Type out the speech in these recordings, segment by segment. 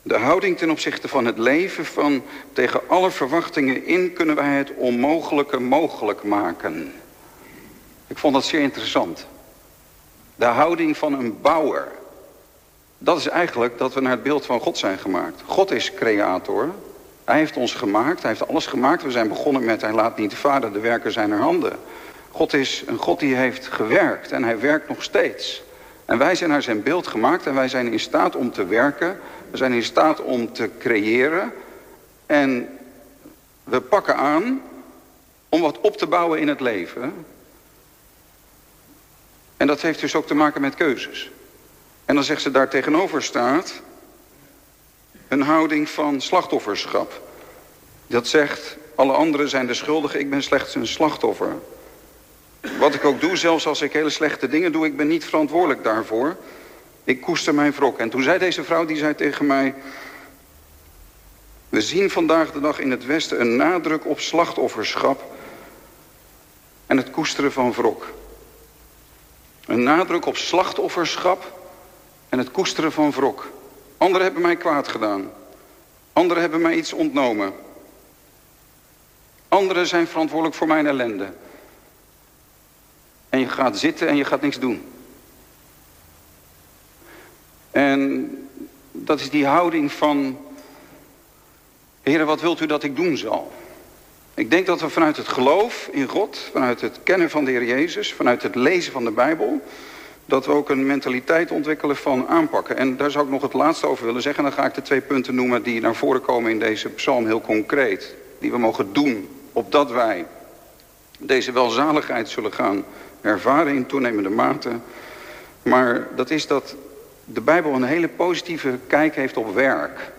De houding ten opzichte van het leven, van tegen alle verwachtingen in kunnen wij het onmogelijke mogelijk maken. Ik vond dat zeer interessant. De houding van een bouwer. Dat is eigenlijk dat we naar het beeld van God zijn gemaakt. God is creator. Hij heeft ons gemaakt. Hij heeft alles gemaakt. We zijn begonnen met hij laat niet de vader de werken zijner handen. God is een God die heeft gewerkt en hij werkt nog steeds. En wij zijn naar zijn beeld gemaakt en wij zijn in staat om te werken. We zijn in staat om te creëren. En we pakken aan om wat op te bouwen in het leven. En dat heeft dus ook te maken met keuzes. En dan zegt ze daar tegenover staat een houding van slachtofferschap. Dat zegt, alle anderen zijn de schuldigen, ik ben slechts een slachtoffer. Wat ik ook doe, zelfs als ik hele slechte dingen doe, ik ben niet verantwoordelijk daarvoor. Ik koester mijn wrok. En toen zei deze vrouw, die zei tegen mij, we zien vandaag de dag in het Westen een nadruk op slachtofferschap en het koesteren van wrok. Een nadruk op slachtofferschap en het koesteren van wrok. Anderen hebben mij kwaad gedaan. Anderen hebben mij iets ontnomen. Anderen zijn verantwoordelijk voor mijn ellende. En je gaat zitten en je gaat niks doen. En dat is die houding van, Heere, wat wilt u dat ik doen zal? Ik denk dat we vanuit het geloof in God, vanuit het kennen van de Heer Jezus, vanuit het lezen van de Bijbel, dat we ook een mentaliteit ontwikkelen van aanpakken. En daar zou ik nog het laatste over willen zeggen. En dan ga ik de 2 punten noemen die naar voren komen in deze psalm heel concreet. Die we mogen doen, opdat wij deze welzaligheid zullen gaan ervaren in toenemende mate. Maar dat is dat de Bijbel een hele positieve kijk heeft op werk.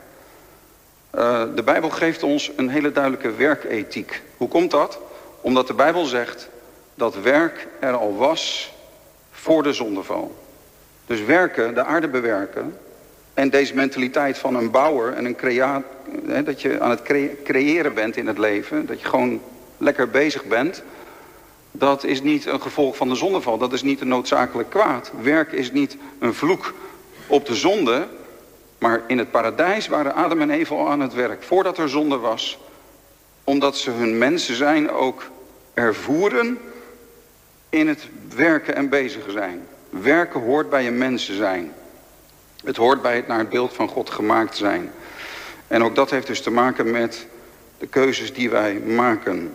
De Bijbel geeft ons een hele duidelijke werkethiek. Hoe komt dat? Omdat de Bijbel zegt dat werk er al was voor de zondeval. Dus werken, de aarde bewerken, en deze mentaliteit van een bouwer en een dat je aan het creëren bent in het leven, dat je gewoon lekker bezig bent, dat is niet een gevolg van de zondeval. Dat is niet een noodzakelijk kwaad. Werk is niet een vloek op de zonde, maar in het paradijs waren Adam en Eva al aan het werk, voordat er zonde was, omdat ze hun mensen zijn ook ervoeren in het werken en bezig zijn. Werken hoort bij een mensen zijn. Het hoort bij het naar het beeld van God gemaakt zijn. En ook dat heeft dus te maken met de keuzes die wij maken.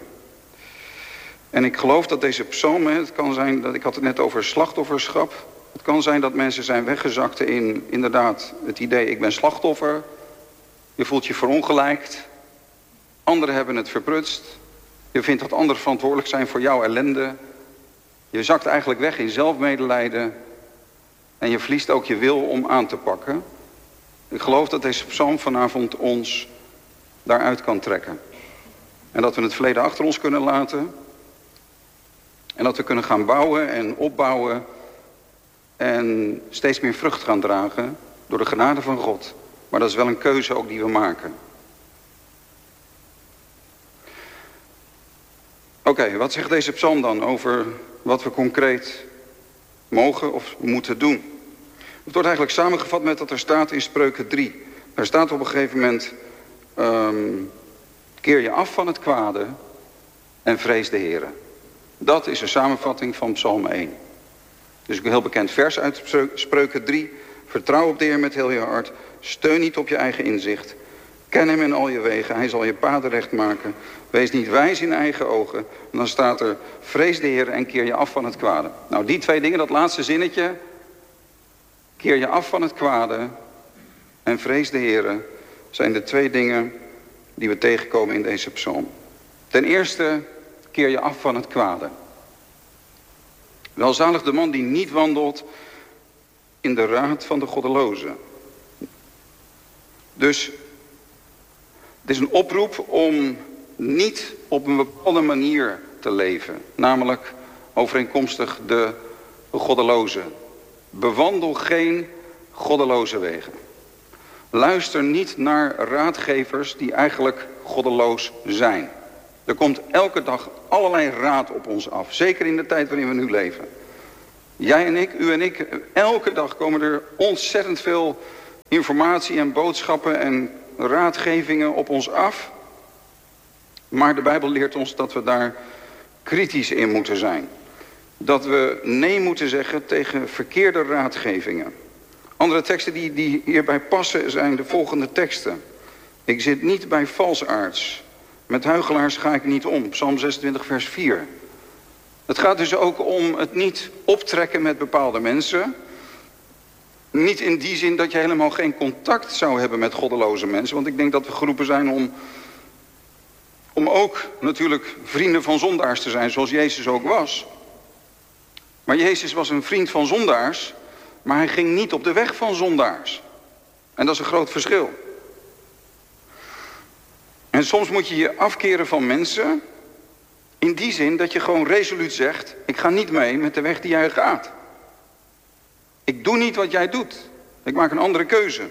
En ik geloof dat deze psalm, het kan zijn dat ik had het net over slachtofferschap. Het kan zijn dat mensen zijn weggezakt in inderdaad het idee, ik ben slachtoffer. Je voelt je verongelijkt. Anderen hebben het verprutst. Je vindt dat anderen verantwoordelijk zijn voor jouw ellende. Je zakt eigenlijk weg in zelfmedelijden. En je verliest ook je wil om aan te pakken. Ik geloof dat deze psalm vanavond ons daaruit kan trekken. En dat we het verleden achter ons kunnen laten. En dat we kunnen gaan bouwen en opbouwen. En steeds meer vrucht gaan dragen door de genade van God. Maar dat is wel een keuze ook die we maken. Oké, wat zegt deze psalm dan over wat we concreet mogen of moeten doen? Het wordt eigenlijk samengevat met wat er staat in Spreuken 3. Daar staat op een gegeven moment, keer je af van het kwade en vrees de Heere. Dat is een samenvatting van psalm 1. Dus een heel bekend vers uit Spreuken 3. Vertrouw op de Heer met heel je hart. Steun niet op je eigen inzicht. Ken hem in al je wegen. Hij zal je paden recht maken. Wees niet wijs in eigen ogen. En dan staat er, vrees de Heer en keer je af van het kwade. Nou, die 2 dingen, dat laatste zinnetje. Keer je af van het kwade en vrees de Heer, zijn de 2 dingen die we tegenkomen in deze psalm. Ten eerste, keer je af van het kwade. Welzalig de man die niet wandelt in de raad van de goddelozen. Dus het is een oproep om niet op een bepaalde manier te leven. Namelijk overeenkomstig de goddelozen. Bewandel geen goddeloze wegen. Luister niet naar raadgevers die eigenlijk goddeloos zijn. Er komt elke dag allerlei raad op ons af. Zeker in de tijd waarin we nu leven. Jij en ik, u en ik, elke dag komen er ontzettend veel informatie en boodschappen en raadgevingen op ons af. Maar de Bijbel leert ons dat we daar kritisch in moeten zijn. Dat we nee moeten zeggen tegen verkeerde raadgevingen. Andere teksten die hierbij passen zijn de volgende teksten. Ik zit niet bij valsaards. Met huichelaars ga ik niet om. Psalm 26 vers 4. Het gaat dus ook om het niet optrekken met bepaalde mensen. Niet in die zin dat je helemaal geen contact zou hebben met goddeloze mensen. Want ik denk dat we geroepen zijn om ook natuurlijk vrienden van zondaars te zijn, zoals Jezus ook was. Maar Jezus was een vriend van zondaars, maar hij ging niet op de weg van zondaars. En dat is een groot verschil. En soms moet je je afkeren van mensen in die zin dat je gewoon resoluut zegt, ik ga niet mee met de weg die jij gaat. Ik doe niet wat jij doet. Ik maak een andere keuze.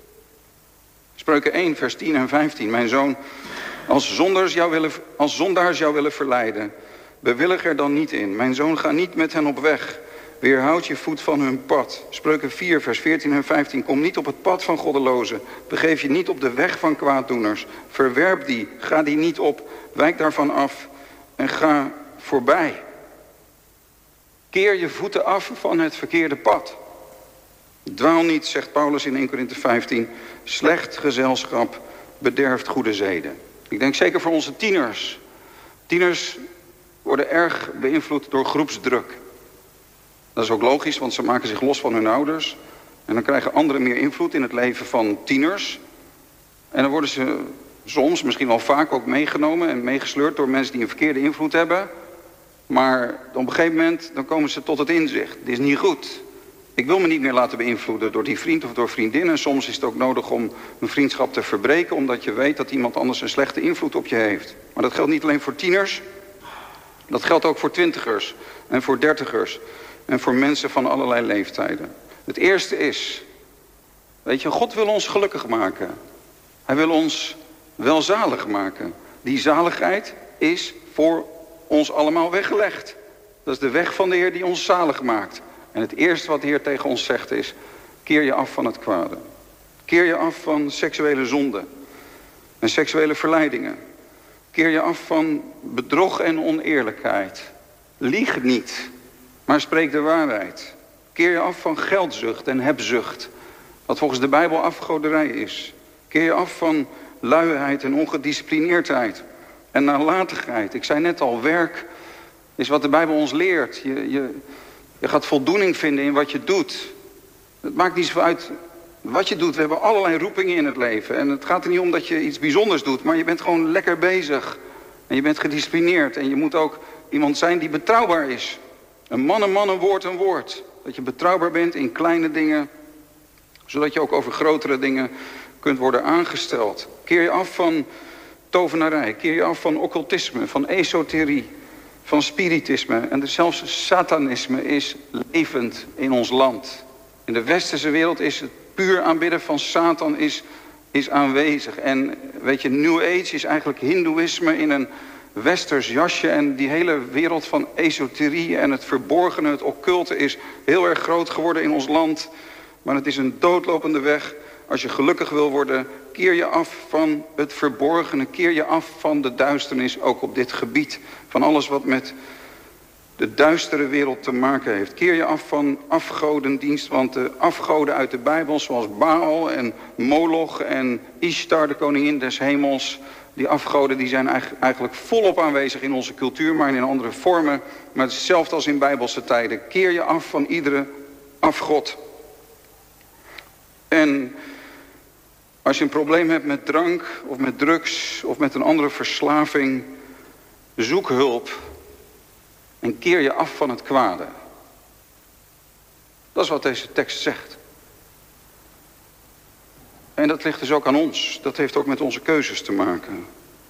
Spreuken 1 vers 10 en 15. Mijn zoon, als zondaars jou willen verleiden, bewillig er dan niet in. Mijn zoon, ga niet met hen op weg. Weerhoud je voet van hun pad. Spreuken 4 vers 14 en 15. Kom niet op het pad van goddelozen. Begeef je niet op de weg van kwaaddoeners. Verwerp die. Ga die niet op. Wijk daarvan af. En ga voorbij. Keer je voeten af van het verkeerde pad. Dwaal niet, zegt Paulus in 1 Korinthe 15. Slecht gezelschap bederft goede zeden. Ik denk zeker voor onze tieners. Tieners worden erg beïnvloed door groepsdruk. Dat is ook logisch, want ze maken zich los van hun ouders. En dan krijgen anderen meer invloed in het leven van tieners. En dan worden ze soms, misschien wel vaak ook meegenomen en meegesleurd door mensen die een verkeerde invloed hebben. Maar op een gegeven moment dan komen ze tot het inzicht. Dit is niet goed. Ik wil me niet meer laten beïnvloeden door die vriend of door vriendin. En soms is het ook nodig om een vriendschap te verbreken, omdat je weet dat iemand anders een slechte invloed op je heeft. Maar dat geldt niet alleen voor tieners. Dat geldt ook voor twintigers en voor dertigers. En voor mensen van allerlei leeftijden. Het eerste is, weet je, God wil ons gelukkig maken. Hij wil ons welzalig maken. Die zaligheid is voor ons allemaal weggelegd. Dat is de weg van de Heer die ons zalig maakt. En het eerste wat de Heer tegen ons zegt is, keer je af van het kwade. Keer je af van seksuele zonden en seksuele verleidingen. Keer je af van bedrog en oneerlijkheid. Lieg niet, maar spreek de waarheid. Keer je af van geldzucht en hebzucht, wat volgens de Bijbel afgoderij is. Keer je af van luiheid en ongedisciplineerdheid en nalatigheid. Ik zei net al, werk is wat de Bijbel ons leert. Je gaat voldoening vinden in wat je doet. Het maakt niet zo uit wat je doet. We hebben allerlei roepingen in het leven. En het gaat er niet om dat je iets bijzonders doet, maar je bent gewoon lekker bezig. En je bent gedisciplineerd. En je moet ook iemand zijn die betrouwbaar is. Een man, een woord, een woord. Dat je betrouwbaar bent in kleine dingen, zodat je ook over grotere dingen kunt worden aangesteld. Keer je af van tovenarij. Keer je af van occultisme, van esoterie, van spiritisme. En zelfs satanisme is levend in ons land. In de westerse wereld is het puur aanbidden van Satan is aanwezig. En weet je, New Age is eigenlijk hindoeïsme in een westers jasje. En die hele wereld van esoterie en het verborgene, het occulte is heel erg groot geworden in ons land. Maar het is een doodlopende weg. Als je gelukkig wil worden, keer je af van het verborgene. Keer je af van de duisternis, ook op dit gebied. Van alles wat met de duistere wereld te maken heeft. Keer je af van afgodendienst, want de afgoden uit de Bijbel, zoals Baal en Moloch en Ishtar, de koningin des hemels, die afgoden die zijn eigenlijk volop aanwezig in onze cultuur, maar in andere vormen. Maar het is hetzelfde als in Bijbelse tijden. Keer je af van iedere afgod. En als je een probleem hebt met drank of met drugs of met een andere verslaving, zoek hulp en keer je af van het kwade. Dat is wat deze tekst zegt. En dat ligt dus ook aan ons. Dat heeft ook met onze keuzes te maken.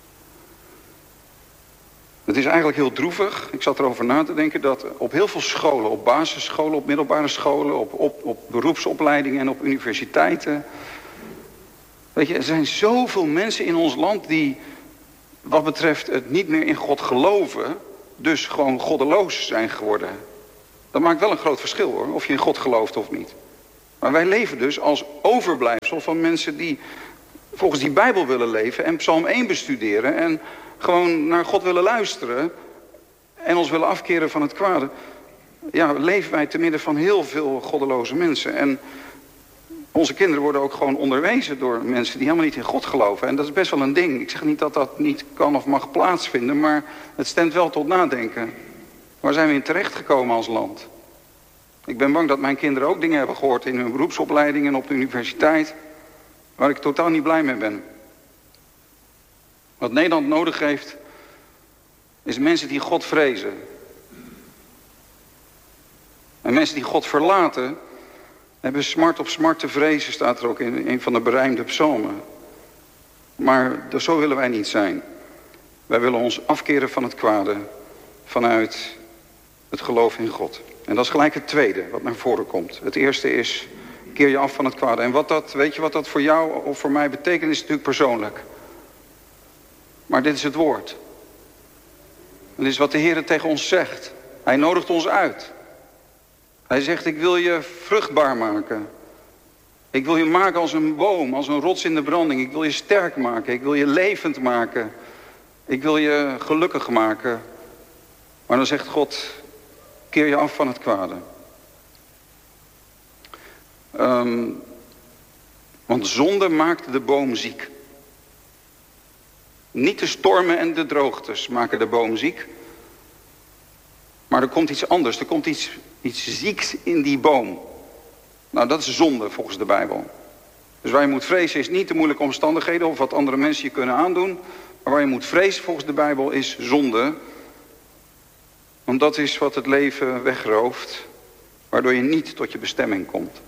Het is eigenlijk heel droevig. Ik zat erover na te denken dat op heel veel scholen, op basisscholen, op middelbare scholen, op beroepsopleidingen en op universiteiten. Weet je, er zijn zoveel mensen in ons land die, wat betreft het niet meer in God geloven, dus gewoon goddeloos zijn geworden. Dat maakt wel een groot verschil hoor, of je in God gelooft of niet. Maar wij leven dus als overblijfsel van mensen die volgens die Bijbel willen leven en Psalm 1 bestuderen en gewoon naar God willen luisteren en ons willen afkeren van het kwade. Ja, leven wij te midden van heel veel goddeloze mensen. En onze kinderen worden ook gewoon onderwezen door mensen die helemaal niet in God geloven. En dat is best wel een ding. Ik zeg niet dat dat niet kan of mag plaatsvinden, maar het stemt wel tot nadenken. Waar zijn we in terechtgekomen als land? Ik ben bang dat mijn kinderen ook dingen hebben gehoord in hun beroepsopleiding en op de universiteit, waar ik totaal niet blij mee ben. Wat Nederland nodig heeft, is mensen die God vrezen. En mensen die God verlaten, hebben smart op smart te vrezen, staat er ook in een van de berijmde psalmen. Maar zo willen wij niet zijn. Wij willen ons afkeren van het kwade vanuit het geloof in God. En dat is gelijk het tweede wat naar voren komt. Het eerste is, keer je af van het kwade. En weet je wat dat voor jou of voor mij betekent, is natuurlijk persoonlijk. Maar dit is het woord. En dit is wat de Heer tegen ons zegt. Hij nodigt ons uit. Hij zegt, ik wil je vruchtbaar maken. Ik wil je maken als een boom, als een rots in de branding. Ik wil je sterk maken. Ik wil je levend maken. Ik wil je gelukkig maken. Maar dan zegt God, keer je af van het kwade. Want zonde maakt de boom ziek. Niet de stormen en de droogtes maken de boom ziek. Maar er komt iets anders. Er komt iets zieks in die boom. Nou, dat is zonde volgens de Bijbel. Dus waar je moet vrezen is niet de moeilijke omstandigheden of wat andere mensen je kunnen aandoen. Maar waar je moet vrezen volgens de Bijbel is zonde. Want dat is wat het leven wegrooft. Waardoor je niet tot je bestemming komt.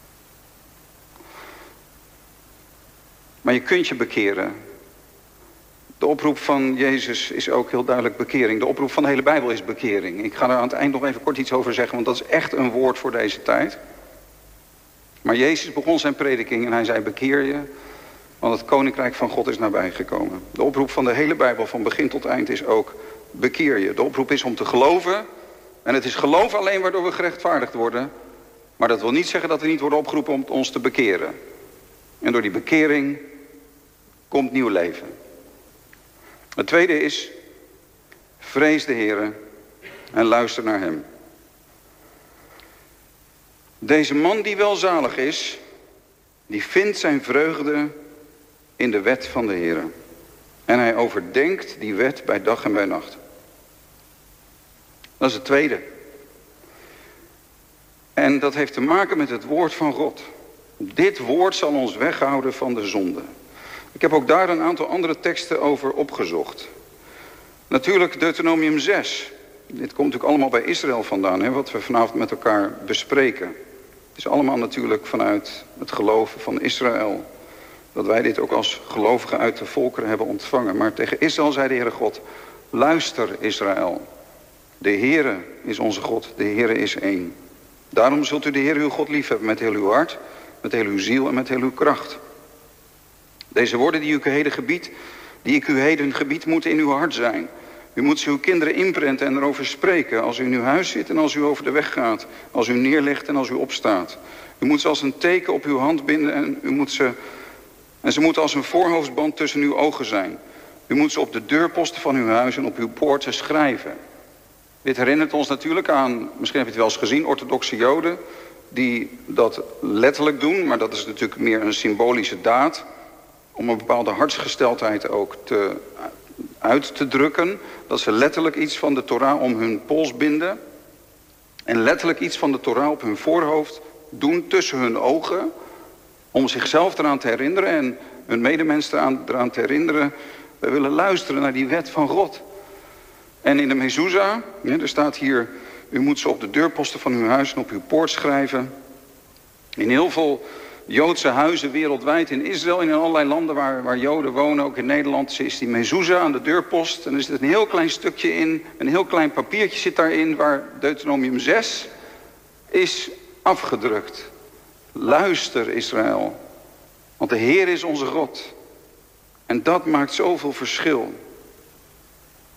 Maar je kunt je bekeren. De oproep van Jezus is ook heel duidelijk bekering. De oproep van de hele Bijbel is bekering. Ik ga er aan het eind nog even kort iets over zeggen, want dat is echt een woord voor deze tijd. Maar Jezus begon zijn prediking en hij zei, bekeer je, want het koninkrijk van God is nabijgekomen. De oproep van de hele Bijbel van begin tot eind is ook, bekeer je. De oproep is om te geloven. En het is geloof alleen waardoor we gerechtvaardigd worden. Maar dat wil niet zeggen dat we niet worden opgeroepen om ons te bekeren. En door die bekering komt nieuw leven. Het tweede is, vrees de Heere en luister naar hem. Deze man die welzalig is, die vindt zijn vreugde in de wet van de Heere. En hij overdenkt die wet bij dag en bij nacht. Dat is het tweede. En dat heeft te maken met het woord van God. Dit woord zal ons weghouden van de zonde. Ik heb ook daar een aantal andere teksten over opgezocht. Natuurlijk Deuteronomium 6. Dit komt natuurlijk allemaal bij Israël vandaan, hè, wat we vanavond met elkaar bespreken. Het is allemaal natuurlijk vanuit het geloven van Israël. Dat wij dit ook als gelovigen uit de volkeren hebben ontvangen. Maar tegen Israël zei de Heere God, luister Israël. De Heere is onze God, de Heere is één. Daarom zult u de Heere uw God liefhebben met heel uw hart, met heel uw ziel en met heel uw kracht. Deze woorden die ik u heden gebied, moeten in uw hart zijn. U moet ze uw kinderen inprenten en erover spreken, als u in uw huis zit en als u over de weg gaat, als u neerlegt en als u opstaat. U moet ze als een teken op uw hand binden en ze moeten als een voorhoofdband tussen uw ogen zijn. U moet ze op de deurposten van uw huis en op uw poorten schrijven. Dit herinnert ons natuurlijk aan, misschien heb je het wel eens gezien, orthodoxe Joden die dat letterlijk doen, maar dat is natuurlijk meer een symbolische daad om een bepaalde hartsgesteldheid ook uit te drukken. Dat ze letterlijk iets van de Torah om hun pols binden en letterlijk iets van de Torah op hun voorhoofd doen tussen hun ogen om zichzelf eraan te herinneren en hun medemensen eraan te herinneren. We willen luisteren naar die wet van God. En in de Mezuzah, er staat hier, u moet ze op de deurposten van uw huis en op uw poort schrijven. In heel veel Joodse huizen wereldwijd, in Israël en in allerlei landen waar Joden wonen, ook in Nederland, is die Mezuzah aan de deurpost. En er zit een heel klein stukje in, een heel klein papiertje zit daarin, waar Deuteronomium 6 is afgedrukt. Luister Israël, want de Heer is onze God. En dat maakt zoveel verschil.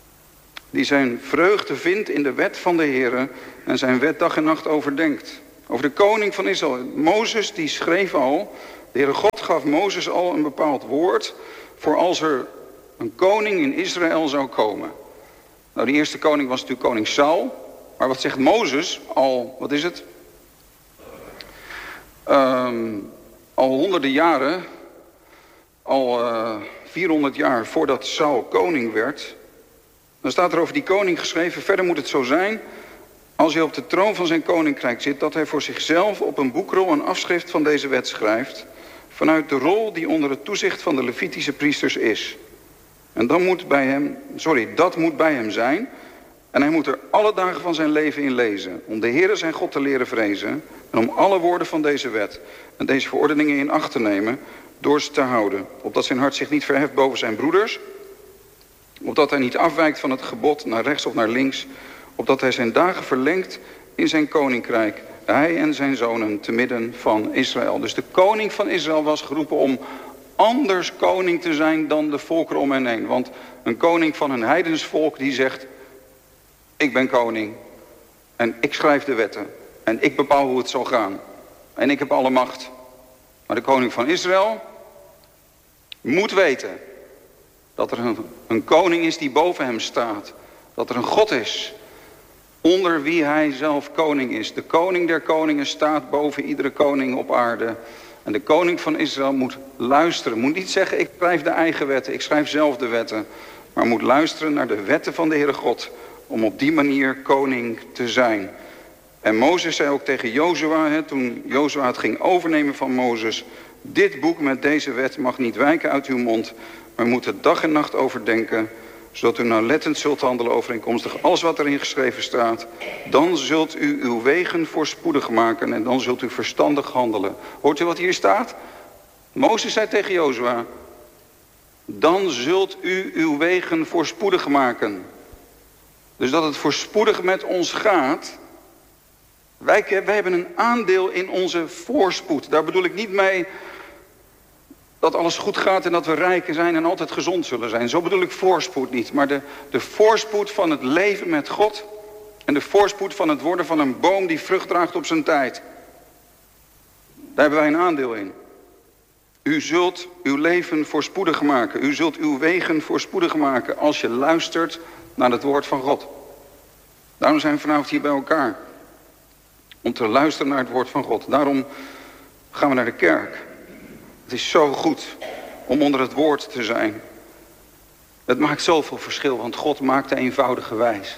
Die zijn vreugde vindt in de wet van de Heer en zijn wet dag en nacht overdenkt. Over de koning van Israël. Mozes die schreef al, de Heere God gaf Mozes al een bepaald woord voor als er een koning in Israël zou komen. Nou, die eerste koning was natuurlijk koning Saul. Maar wat zegt Mozes al, wat is het? Al honderden jaren, al 400 jaar voordat Saul koning werd. Dan staat er over die koning geschreven, verder moet het zo zijn, als hij op de troon van zijn koninkrijk zit, dat hij voor zichzelf op een boekrol een afschrift van deze wet schrijft, vanuit de rol die onder het toezicht van de Levitische priesters is. En dat moet bij hem zijn. En hij moet er alle dagen van zijn leven in lezen, om de Heere zijn God te leren vrezen en om alle woorden van deze wet en deze verordeningen in acht te nemen, door ze te houden, opdat zijn hart zich niet verheft boven zijn broeders, opdat hij niet afwijkt van het gebod naar rechts of naar links, opdat hij zijn dagen verlengt in zijn koninkrijk, hij en zijn zonen te midden van Israël. Dus de koning van Israël was geroepen om anders koning te zijn dan de volkeren om hen heen. Want een koning van een heidens volk die zegt, ik ben koning en ik schrijf de wetten en ik bepaal hoe het zal gaan en ik heb alle macht. Maar de koning van Israël moet weten dat er een koning is die boven hem staat. Dat er een God is onder wie hij zelf koning is. De koning der koningen staat boven iedere koning op aarde. En de koning van Israël moet luisteren. Moet niet zeggen, ik schrijf de eigen wetten, ik schrijf zelf de wetten. Maar moet luisteren naar de wetten van de Heere God. Om op die manier koning te zijn. En Mozes zei ook tegen Jozua, toen Jozua het ging overnemen van Mozes, dit boek met deze wet mag niet wijken uit uw mond, maar moet er dag en nacht overdenken, zodat u nauwlettend zult handelen overeenkomstig alles wat erin geschreven staat. Dan zult u uw wegen voorspoedig maken en dan zult u verstandig handelen. Hoort u wat hier staat? Mozes zei tegen Jozua, dan zult u uw wegen voorspoedig maken. Dus dat het voorspoedig met ons gaat. Wij hebben een aandeel in onze voorspoed. Daar bedoel ik niet mee dat alles goed gaat en dat we rijk zijn en altijd gezond zullen zijn. Zo bedoel ik voorspoed niet. Maar de voorspoed van het leven met God en de voorspoed van het worden van een boom die vrucht draagt op zijn tijd. Daar hebben wij een aandeel in. U zult uw leven voorspoedig maken. U zult uw wegen voorspoedig maken als je luistert naar het woord van God. Daarom zijn we vanavond hier bij elkaar. Om te luisteren naar het woord van God. Daarom gaan we naar de kerk. Het is zo goed om onder het woord te zijn. Het maakt zoveel verschil, want God maakt de eenvoudige wijs.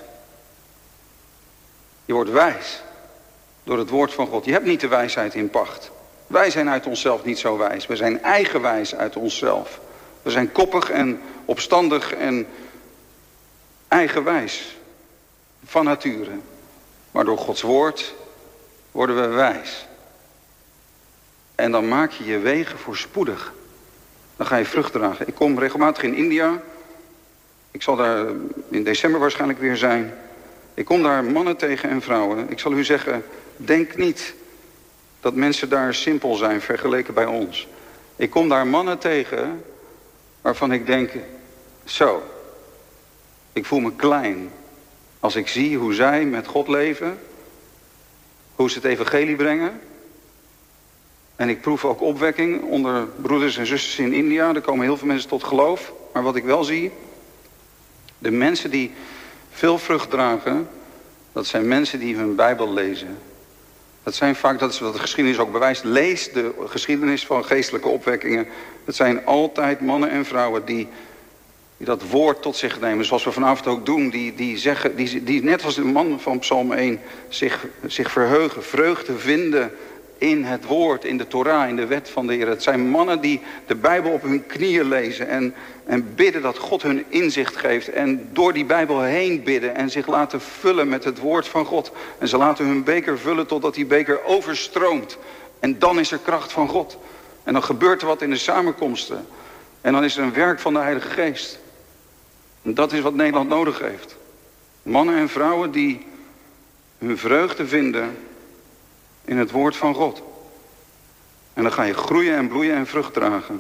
Je wordt wijs door het woord van God. Je hebt niet de wijsheid in pacht. Wij zijn uit onszelf niet zo wijs. We zijn eigenwijs uit onszelf. We zijn koppig en opstandig en eigenwijs van nature. Maar door Gods woord worden we wijs. En dan maak je je wegen voorspoedig. Dan ga je vrucht dragen. Ik kom regelmatig in India. Ik zal daar in december waarschijnlijk weer zijn. Ik kom daar mannen tegen en vrouwen. Ik zal u zeggen, denk niet dat mensen daar simpel zijn vergeleken bij ons. Ik kom daar mannen tegen waarvan ik denk, zo, ik voel me klein als ik zie hoe zij met God leven, hoe ze het evangelie brengen. En ik proef ook opwekking onder broeders en zusters in India. Er komen heel veel mensen tot geloof. Maar wat ik wel zie, de mensen die veel vrucht dragen, dat zijn mensen die hun Bijbel lezen. Dat zijn vaak, dat is wat de geschiedenis ook bewijst, lees de geschiedenis van geestelijke opwekkingen. Het zijn altijd mannen en vrouwen die dat woord tot zich nemen, zoals we vanavond ook doen. Die net als de man van Psalm 1 zich verheugen, vreugde vinden in het woord, in de Torah, in de wet van de Heer. Het zijn mannen die de Bijbel op hun knieën lezen en bidden dat God hun inzicht geeft. En door die Bijbel heen bidden en zich laten vullen met het woord van God. En ze laten hun beker vullen totdat die beker overstroomt. En dan is er kracht van God. En dan gebeurt er wat in de samenkomsten. En dan is er een werk van de Heilige Geest. En dat is wat Nederland nodig heeft. Mannen en vrouwen die hun vreugde vinden in het woord van God. En dan ga je groeien en bloeien en vrucht dragen.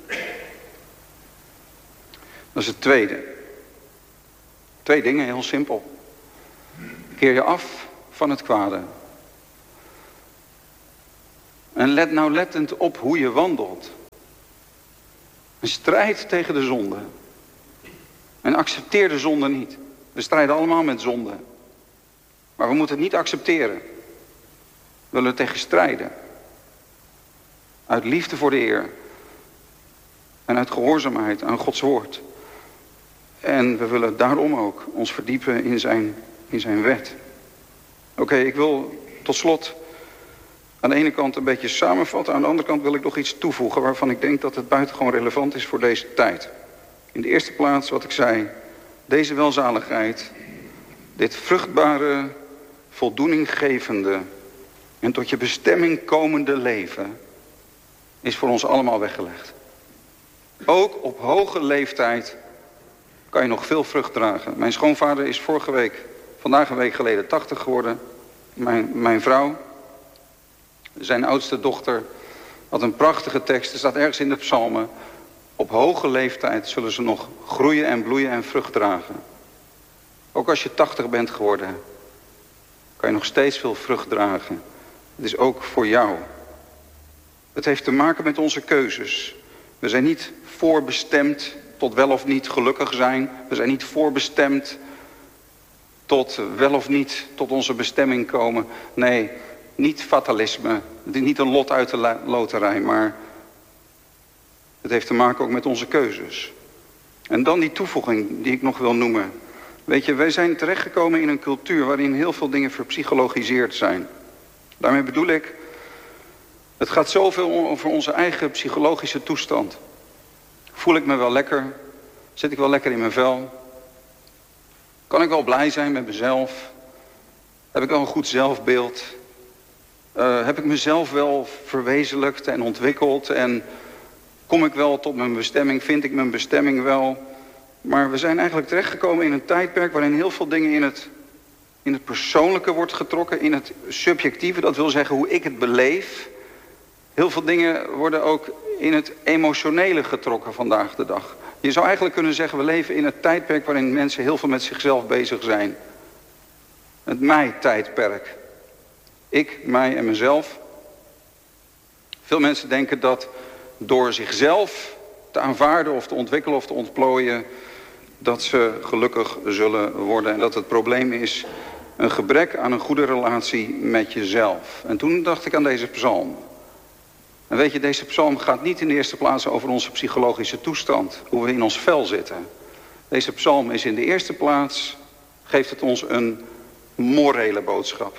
Dat is het tweede. 2 dingen, heel simpel. Keer je af van het kwade. En let nauwlettend op hoe je wandelt. En strijd tegen de zonde. En accepteer de zonde niet. We strijden allemaal met zonde. Maar we moeten het niet accepteren. We willen er tegen strijden. Uit liefde voor de Heer. En uit gehoorzaamheid aan Gods woord. En we willen daarom ook ons verdiepen in zijn wet. Oké, ik wil tot slot aan de ene kant een beetje samenvatten. Aan de andere kant wil ik nog iets toevoegen waarvan ik denk dat het buitengewoon relevant is voor deze tijd. In de eerste plaats wat ik zei. Deze welzaligheid. Dit vruchtbare, voldoeninggevende en tot je bestemming komende leven is voor ons allemaal weggelegd. Ook op hoge leeftijd kan je nog veel vrucht dragen. Mijn schoonvader is vandaag een week geleden 80 geworden. Mijn vrouw, zijn oudste dochter, had een prachtige tekst. Er staat ergens in de psalmen. Op hoge leeftijd zullen ze nog groeien en bloeien en vrucht dragen. Ook als je 80 bent geworden, kan je nog steeds veel vrucht dragen. Het is ook voor jou. Het heeft te maken met onze keuzes. We zijn niet voorbestemd tot wel of niet gelukkig zijn. We zijn niet voorbestemd tot wel of niet tot onze bestemming komen. Nee, niet fatalisme. Het is niet een lot uit de loterij, maar het heeft te maken ook met onze keuzes. En dan die toevoeging die ik nog wil noemen. Weet je, wij zijn terechtgekomen in een cultuur waarin heel veel dingen verpsychologiseerd zijn. Daarmee bedoel ik, het gaat zoveel over onze eigen psychologische toestand. Voel ik me wel lekker? Zit ik wel lekker in mijn vel? Kan ik wel blij zijn met mezelf? Heb ik wel een goed zelfbeeld? Heb ik mezelf wel verwezenlijkt en ontwikkeld? En kom ik wel tot mijn bestemming? Vind ik mijn bestemming wel? Maar we zijn eigenlijk terechtgekomen in een tijdperk waarin heel veel dingen in het persoonlijke wordt getrokken, in het subjectieve, dat wil zeggen hoe ik het beleef. Heel veel dingen worden ook in het emotionele getrokken vandaag de dag. Je zou eigenlijk kunnen zeggen, we leven in het tijdperk waarin mensen heel veel met zichzelf bezig zijn. Het mij-tijdperk. Ik, mij en mezelf. Veel mensen denken dat door zichzelf te aanvaarden of te ontwikkelen of te ontplooien, dat ze gelukkig zullen worden. En dat het probleem is een gebrek aan een goede relatie met jezelf. En toen dacht ik aan deze psalm. En weet je, deze psalm gaat niet in de eerste plaats over onze psychologische toestand. Hoe we in ons vel zitten. Deze psalm is in de eerste plaats, geeft het ons een morele boodschap.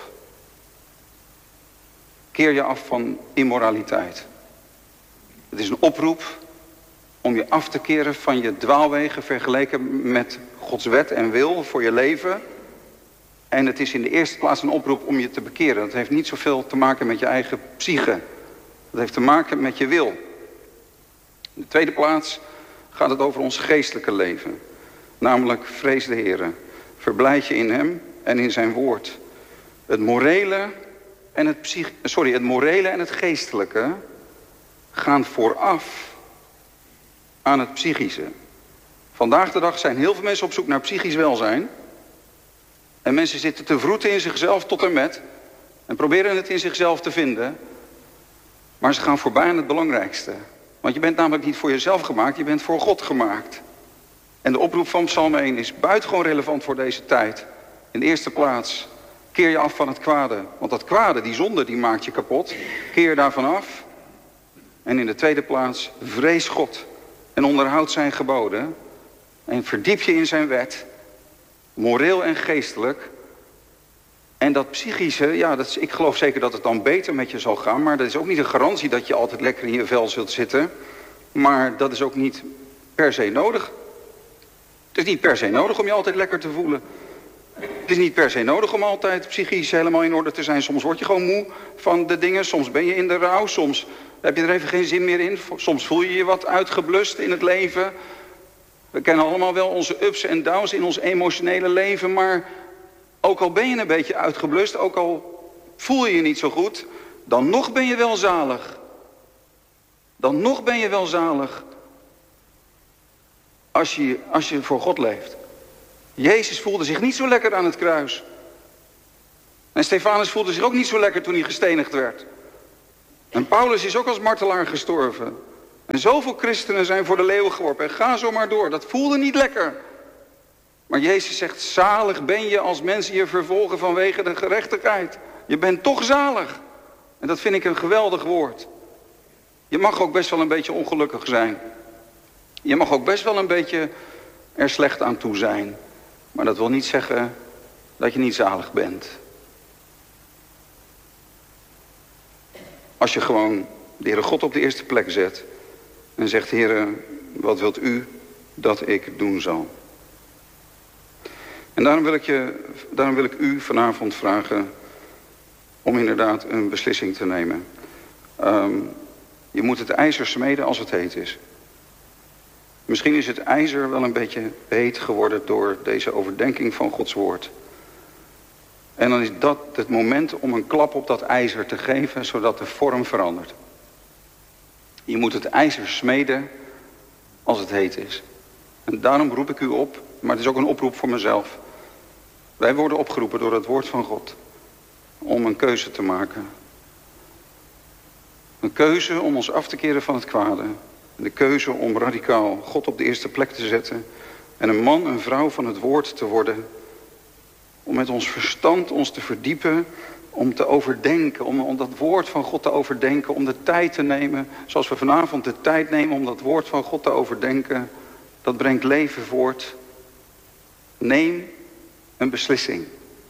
Keer je af van immoraliteit. Het is een oproep om je af te keren van je dwaalwegen vergeleken met Gods wet en wil voor je leven. En het is in de eerste plaats een oproep om je te bekeren. Dat heeft niet zoveel te maken met je eigen psyche. Dat heeft te maken met je wil. In de tweede plaats gaat het over ons geestelijke leven. Namelijk vrees de Heere. Verblijd je in hem en in zijn woord. Het morele en het geestelijke gaan vooraf aan het psychische. Vandaag de dag zijn heel veel mensen op zoek naar psychisch welzijn. En mensen zitten te vroeten in zichzelf tot en met. En proberen het in zichzelf te vinden. Maar ze gaan voorbij aan het belangrijkste. Want je bent namelijk niet voor jezelf gemaakt, je bent voor God gemaakt. En de oproep van Psalm 1 is buitengewoon relevant voor deze tijd. In de eerste plaats, keer je af van het kwade. Want dat kwade, die zonde, die maakt je kapot. Keer je daarvan af. En in de tweede plaats, vrees God. En onderhoud zijn geboden. En verdiep je in zijn wet. Moreel en geestelijk. En dat psychische, ja, ik geloof zeker dat het dan beter met je zal gaan. Maar dat is ook niet een garantie dat je altijd lekker in je vel zult zitten. Maar dat is ook niet per se nodig. Het is niet per se nodig om je altijd lekker te voelen. Het is niet per se nodig om altijd psychisch helemaal in orde te zijn. Soms word je gewoon moe van de dingen. Soms ben je in de rouw. Soms heb je er even geen zin meer in. Soms voel je je wat uitgeblust in het leven. We kennen allemaal wel onze ups en downs in ons emotionele leven. Maar ook al ben je een beetje uitgeblust, ook al voel je je niet zo goed, dan nog ben je wel zalig. Dan nog ben je wel zalig als je voor God leeft. Jezus voelde zich niet zo lekker aan het kruis. En Stefanus voelde zich ook niet zo lekker toen hij gestenigd werd. En Paulus is ook als martelaar gestorven. En zoveel christenen zijn voor de leeuw geworpen. En ga zo maar door. Dat voelde niet lekker. Maar Jezus zegt, zalig ben je als mensen je vervolgen vanwege de gerechtigheid. Je bent toch zalig. En dat vind ik een geweldig woord. Je mag ook best wel een beetje ongelukkig zijn. Je mag ook best wel een beetje er slecht aan toe zijn. Maar dat wil niet zeggen dat je niet zalig bent. Als je gewoon de Heere God op de eerste plek zet. En zegt, Heere, wat wilt u dat ik doen zal? En daarom wil ik u vanavond vragen om inderdaad een beslissing te nemen. Je moet het ijzer smeden als het heet is. Misschien is het ijzer wel een beetje heet geworden door deze overdenking van Gods woord. En dan is dat het moment om een klap op dat ijzer te geven, zodat de vorm verandert. Je moet het ijzer smeden als het heet is. En daarom roep ik u op, maar het is ook een oproep voor mezelf. Wij worden opgeroepen door het woord van God om een keuze te maken. Een keuze om ons af te keren van het kwade. De keuze om radicaal God op de eerste plek te zetten. En een man, een vrouw van het woord te worden. Om met ons verstand ons te verdiepen. Om te overdenken. Om dat woord van God te overdenken. Om de tijd te nemen. Zoals we vanavond de tijd nemen om dat woord van God te overdenken. Dat brengt leven voort. Neem een beslissing.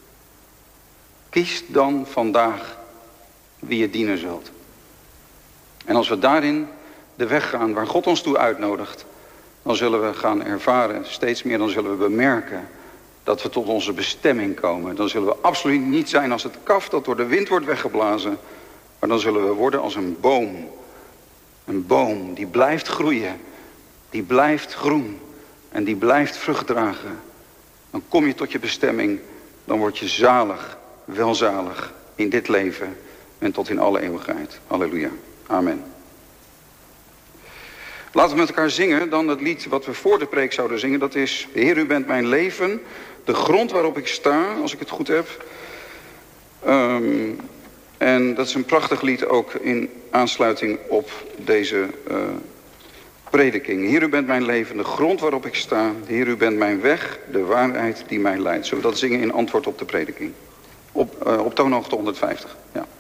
Kies dan vandaag wie je dienen zult. En als we daarin de weg gaan waar God ons toe uitnodigt, dan zullen we gaan ervaren, steeds meer dan zullen we bemerken dat we tot onze bestemming komen. Dan zullen we absoluut niet zijn als het kaf dat door de wind wordt weggeblazen, maar dan zullen we worden als een boom. Een boom die blijft groeien, die blijft groen en die blijft vrucht dragen. Dan kom je tot je bestemming, dan word je zalig, welzalig in dit leven en tot in alle eeuwigheid. Halleluja. Amen. Laten we met elkaar zingen dan het lied wat we voor de preek zouden zingen. Dat is, Heer, u bent mijn leven, de grond waarop ik sta, als ik het goed heb. En dat is een prachtig lied ook in aansluiting op deze prediking. Heer, u bent mijn leven, de grond waarop ik sta. Heer, u bent mijn weg, de waarheid die mij leidt. Zullen we dat zingen in antwoord op de prediking? Op toonhoogte 150, ja.